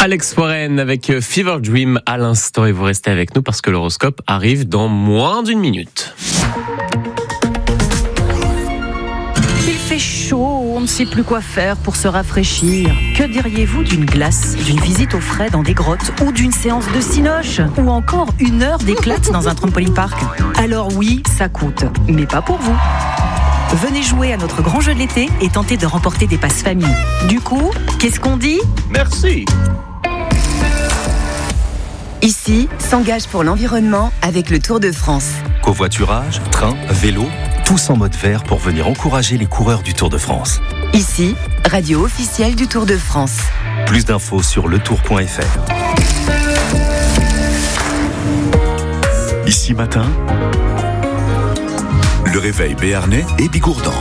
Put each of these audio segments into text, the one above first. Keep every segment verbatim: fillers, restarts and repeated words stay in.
Alex Warren avec Fever Dream à l'instant et vous restez avec nous parce que l'horoscope arrive dans moins d'une minute. Il fait chaud, on ne sait plus quoi faire pour se rafraîchir. Que diriez-vous d'une glace, d'une visite au frais dans des grottes ou d'une séance de cinoche ou encore une heure d'éclate dans un trampoline park? Alors oui, ça coûte, mais pas pour vous. Venez jouer à notre grand jeu de l'été et tenter de remporter des passes famille. Du coup, qu'est-ce qu'on dit? Merci. Ici, s'engage pour l'environnement avec le Tour de France. Covoiturage, train, vélo, tous en mode vert pour venir encourager les coureurs du Tour de France. Ici, radio officielle du Tour de France. Plus d'infos sur le tour point f r. Ici matin, le réveil béarnais et bigourdan.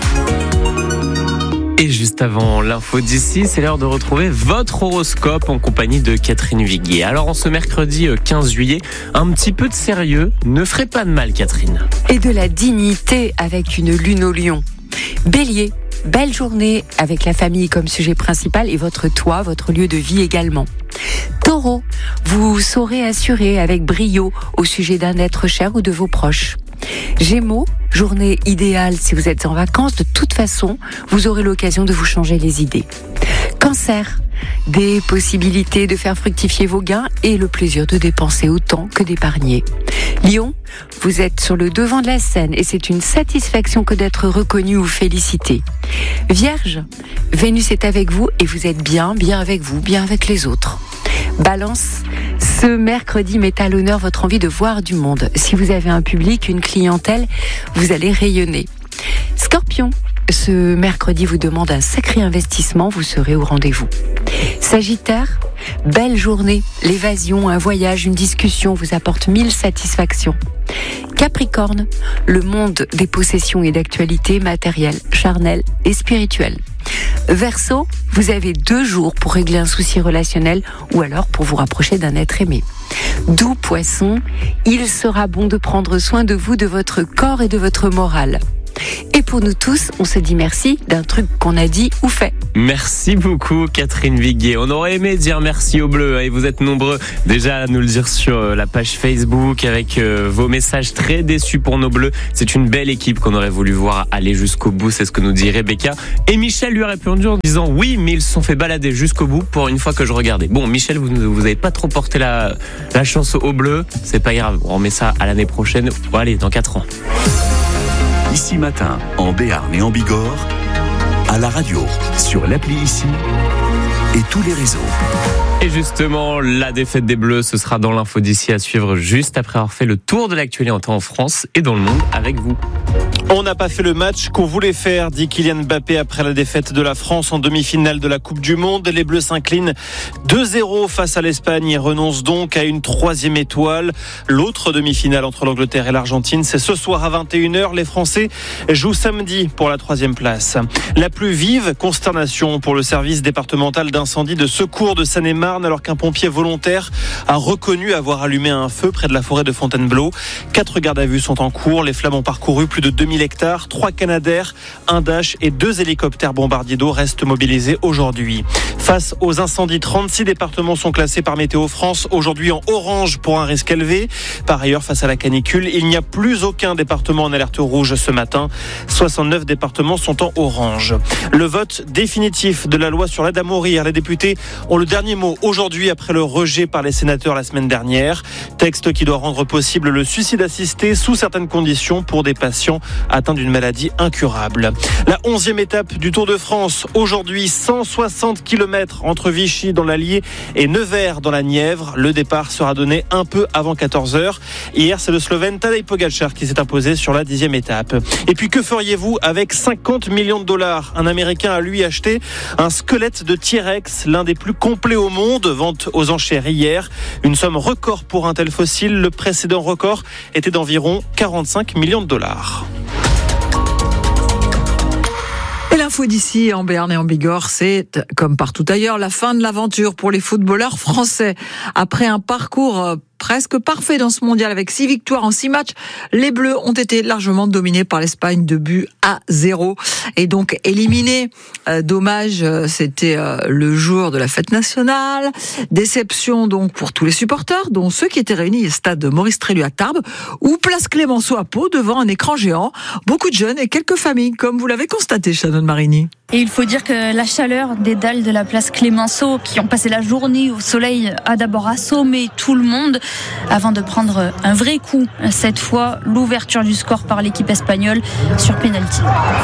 Et juste avant l'info d'ici, c'est l'heure de retrouver votre horoscope en compagnie de Catherine Viguier. Alors en ce mercredi quinze juillet, un petit peu de sérieux ne ferait pas de mal, Catherine. Et de la dignité avec une lune au lion. Bélier, belle journée avec la famille comme sujet principal et votre toit, votre lieu de vie également. Taureau, vous saurez assurer avec brio au sujet d'un être cher ou de vos proches. Gémeaux, journée idéale si vous êtes en vacances. De toute façon, vous aurez l'occasion de vous changer les idées. Cancer, des possibilités de faire fructifier vos gains et le plaisir de dépenser autant que d'épargner. Lion, vous êtes sur le devant de la scène et c'est une satisfaction que d'être reconnu ou félicité. Vierge, Vénus est avec vous et vous êtes bien, bien avec vous, bien avec les autres. Balance, ce mercredi met à l'honneur votre envie de voir du monde. Si vous avez un public, une clientèle, vous allez rayonner. Scorpion, ce mercredi vous demande un sacré investissement, vous serez au rendez-vous. Sagittaire, belle journée, l'évasion, un voyage, une discussion vous apporte mille satisfactions. Capricorne, le monde des possessions et d'actualités matérielles, charnelles et spirituelles. Verseau, vous avez deux jours pour régler un souci relationnel ou alors pour vous rapprocher d'un être aimé. Doux Poisson, il sera bon de prendre soin de vous, de votre corps et de votre morale. Et pour nous tous, on se dit merci d'un truc qu'on a dit ou fait. Merci beaucoup Catherine Viguier. On aurait aimé dire merci au bleu et vous êtes nombreux déjà à nous le dire sur la page Facebook avec vos messages très déçus pour nos bleus. C'est une belle équipe qu'on aurait voulu voir aller jusqu'au bout, c'est ce que nous dit Rebecca. Et Michel lui a répondu en disant oui, mais ils se sont fait balader jusqu'au bout pour une fois que je regardais. Bon Michel, vous vous avez pas trop porté la, la chance au bleu, c'est pas grave, on remet ça à l'année prochaine. Bon allez, dans quatre ans. Ici matin, en Béarn et en Bigorre, à la radio, sur l'appli Ici et tous les réseaux. Et justement, la défaite des Bleus, ce sera dans l'info d'ici à suivre juste après avoir fait le tour de l'actualité en France et dans le monde avec vous. On n'a pas fait le match qu'on voulait faire, dit Kylian Mbappé après la défaite de la France en demi-finale de la Coupe du Monde. Les Bleus s'inclinent deux zéro face à l'Espagne et renoncent donc à une troisième étoile. L'autre demi-finale entre l'Angleterre et l'Argentine, c'est ce soir à vingt et une heures. Les Français jouent samedi pour la troisième place. La plus vive consternation pour le service départemental d'incendie de secours de Seine-et-Marne alors qu'un pompier volontaire a reconnu avoir allumé un feu près de la forêt de Fontainebleau. Quatre gardes à vue sont en cours. Les flammes ont parcouru plus de deux mille hectares. Trois Canadair, un Dash et deux hélicoptères bombardiers d'eau restent mobilisés aujourd'hui. Face aux incendies, trente-six départements sont classés par Météo France aujourd'hui en orange pour un risque élevé. Par ailleurs, face à la canicule, il n'y a plus aucun département en alerte rouge ce matin. soixante-neuf départements sont en orange. Le vote définitif de la loi sur l'aide à mourir. Les députés ont le dernier mot aujourd'hui après le rejet par les sénateurs la semaine dernière. Texte qui doit rendre possible le suicide assisté sous certaines conditions pour des patients atteints d'une maladie incurable. La onzième étape du Tour de France. Aujourd'hui, cent soixante kilomètres entre Vichy dans l'Allier et Nevers dans la Nièvre. Le départ sera donné un peu avant quatorze heures. Hier, c'est le Slovène Tadej Pogačar qui s'est imposé sur la dixième étape. Et puis, que feriez-vous avec cinquante millions de dollars? Un Américain a lui acheté un squelette de T-Rex, l'un des plus complets au monde. Vente aux enchères hier. Une somme record pour un tel fossile. Le précédent record était d'environ quarante-cinq millions de dollars. Et l'info d'ici, en Béarn et en Bigorre, c'est, comme partout ailleurs, la fin de l'aventure pour les footballeurs français. Après un parcours presque parfait dans ce mondial avec six victoires en six matchs. Les Bleus ont été largement dominés par l'Espagne de but à zéro et donc éliminés. Euh, dommage, c'était euh, le jour de la fête nationale. Déception donc pour tous les supporters, dont ceux qui étaient réunis au stade Maurice Trélu à Tarbes ou place Clémenceau à Pau devant un écran géant. Beaucoup de jeunes et quelques familles, comme vous l'avez constaté, Shannon Marini. Et il faut dire que la chaleur des dalles de la place Clémenceau, qui ont passé la journée au soleil, a d'abord assommé tout le monde avant de prendre un vrai coup. Cette fois, l'ouverture du score par l'équipe espagnole sur pénalty.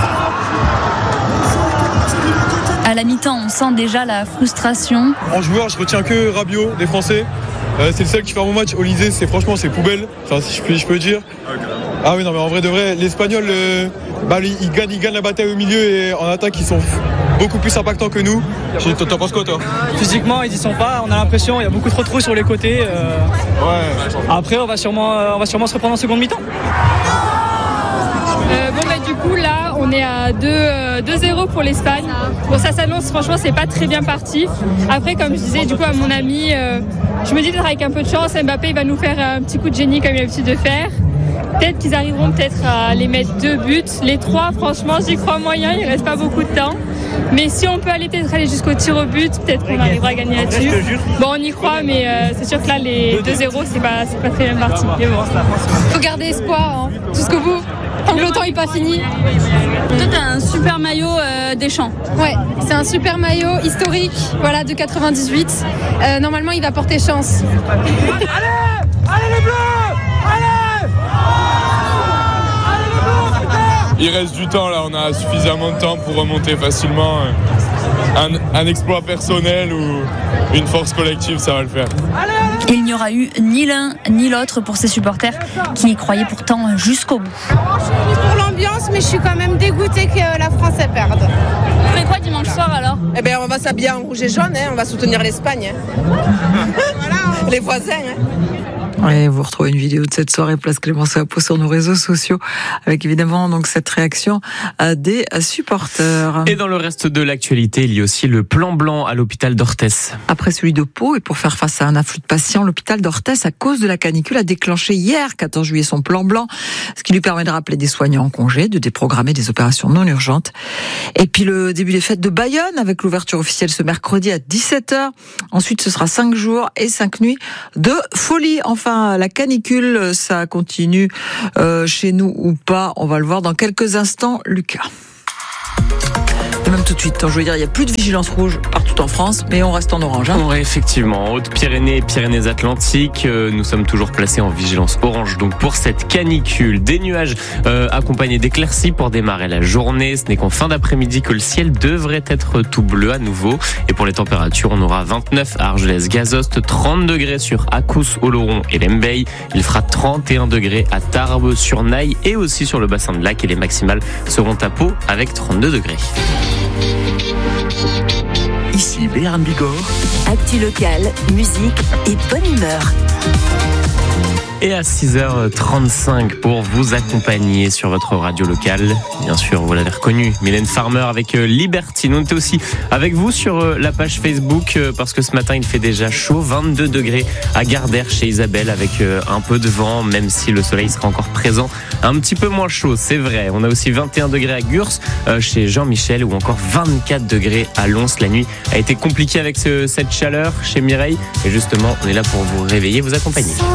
À la mi-temps, on sent déjà la frustration. En joueur, je retiens que Rabiot des Français. Euh, c'est le seul qui fait un bon match. Olysée, c'est franchement c'est poubelle. Enfin, si je peux, je peux dire. Ah oui, non, mais en vrai de vrai, l'Espagnol, euh, bah, ils, ils gagnent, ils gagnent la bataille au milieu et en attaque, ils sont beaucoup plus impactants que nous. T'en penses quoi, toi ? Physiquement, ils y sont pas. On a l'impression, il y a beaucoup trop de trous sur les côtés. Euh... Ouais. Après, on va sûrement, on va sûrement se reprendre en seconde mi-temps. Euh, bon bah du coup là on est à deux zéro pour l'Espagne. Bon ça s'annonce, franchement c'est pas très bien parti. Après comme je disais du coup à mon ami, euh, je me dis peut-être avec un peu de chance Mbappé il va nous faire un petit coup de génie comme il a l'habitude de faire. Peut-être qu'ils arriveront peut-être à les mettre deux buts. Les trois franchement j'y crois moyen, il reste pas beaucoup de temps. Mais si on peut aller peut-être aller jusqu'au tir au but, peut-être qu'on arrivera à gagner là-dessus. Bon on y croit mais euh, c'est sûr que là les deux zéro c'est pas, c'est pas très bien parti. Mais bon, faut garder espoir, hein. Tout ce que vous. Tant que le temps n'est pas fini. Toi, t'as un super maillot euh, Deschamps. Ouais, c'est un super maillot historique, voilà, de quatre-vingt-dix-huit. Euh, normalement, il va porter chance. Allez, allez les Bleus, allez, allez les Bleus, super. Il reste du temps là, on a suffisamment de temps pour remonter facilement. Un, un exploit personnel ou une force collective, ça va le faire. Et il n'y aura eu ni l'un ni l'autre pour ces supporters qui y croyaient pourtant jusqu'au bout. Je suis venue pour l'ambiance, mais je suis quand même dégoûtée que la France elle perde. Vous ferez quoi dimanche soir alors ? Eh bien, on va s'habiller en rouge et jaune, hein, on va soutenir l'Espagne. Hein. Voilà, les voisins. Hein. Et vous retrouvez une vidéo de cette soirée Place Clémenceau à Pau sur nos réseaux sociaux avec évidemment donc cette réaction des supporters. Et dans le reste de l'actualité, il y a aussi le plan blanc à l'hôpital d'Orthès. Après celui de Pau et pour faire face à un afflux de patients, l'hôpital d'Orthès à cause de la canicule a déclenché hier quatorze juillet son plan blanc, ce qui lui permet de rappeler des soignants en congé, de déprogrammer des opérations non urgentes. Et puis le début des fêtes de Bayonne avec l'ouverture officielle ce mercredi à dix-sept heures. Ensuite ce sera cinq jours et cinq nuits de folie. Enfin la canicule, ça continue euh, chez nous ou pas, on va le voir dans quelques instants, Lucas. Et même tout de suite, je veux dire, il n'y a plus de vigilance rouge partout en France, mais on reste en orange. Hein. Oui, effectivement. En Haute-Pyrénées et Pyrénées-Atlantiques, euh, nous sommes toujours placés en vigilance orange. Donc pour cette canicule, des nuages euh, accompagnés d'éclaircies pour démarrer la journée. Ce n'est qu'en fin d'après-midi que le ciel devrait être tout bleu à nouveau. Et pour les températures, on aura vingt-neuf à Argelès-Gazost, trente degrés sur Accous, Oloron et Lembeil. Il fera trente et un degrés à Tarbes, sur Naï et aussi sur le bassin de Lac. Et les maximales seront à Pau avec trente-deux degrés. Ici Béarn Bigorre. Actu local, musique et bonne humeur. Et à six heures trente-cinq pour vous accompagner sur votre radio locale. Bien sûr, vous l'avez reconnu, Mylène Farmer avec Libertine. On était aussi avec vous sur la page Facebook parce que ce matin, il fait déjà chaud. vingt-deux degrés à Gardère chez Isabelle avec un peu de vent, même si le soleil sera encore présent. Un petit peu moins chaud, c'est vrai. On a aussi vingt et un degrés à Gurs chez Jean-Michel ou encore vingt-quatre degrés à Lons. La nuit a été compliquée avec ce, cette chaleur chez Mireille. Et justement, on est là pour vous réveiller, vous accompagner.